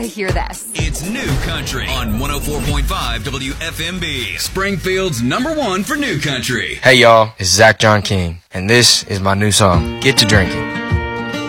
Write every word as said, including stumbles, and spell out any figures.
Hear this. It's New Country on one oh four point five W F M B, Springfield's number one for New Country. Hey y'all, it's Zach John King, and this is my new song, Get to Drinking.